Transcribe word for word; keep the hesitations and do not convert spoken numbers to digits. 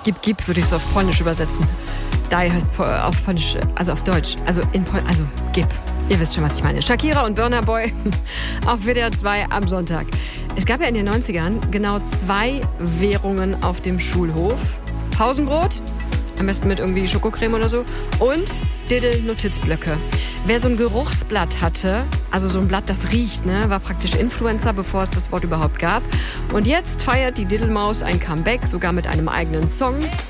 Gib, gib, würde ich es auf Polnisch übersetzen. Die heißt auf Polnisch, also auf Deutsch, also in Pol- also gib. Ihr wisst schon, was ich meine. Shakira und Burna Boy auf W D R zwei am Sonntag. Es gab ja in den neunzigern genau zwei Währungen auf dem Schulhof. Pausenbrot, am besten mit irgendwie Schokocreme oder so, und Diddle-Notizblöcke. Wer so ein Geruchsblatt hatte, also so ein Blatt, das riecht, ne, war praktisch Influencer, bevor es das Wort überhaupt gab. Und jetzt feiert die Diddle-Maus ein Comeback, sogar mit einem eigenen Song.